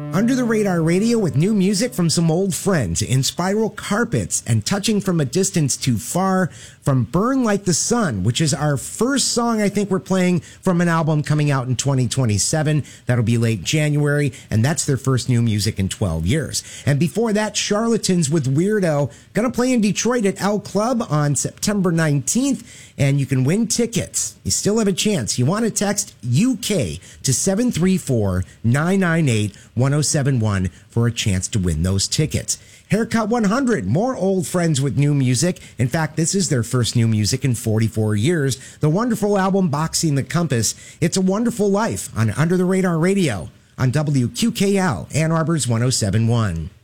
Under the Radar Radio with new music from some old friends in Spiral Carpets and Touching from a Distance Too Far from Burn Like the Sun, which is our first song I think we're playing from an album coming out in 2027. That'll be late January, and that's their first new music in 12 years. And before that, Charlatans with Weirdo, gonna play in Detroit at L Club on September 19th, and you can win tickets. You still have a chance. You want to text UK to 734-998-1071 for a chance to win those tickets. Haircut 100, more old friends with new music. In fact, this is their first new music in 44 years. The wonderful album Boxing the Compass. It's a Wonderful Life on Under the Radar Radio on WQKL, Ann Arbor's 107.1.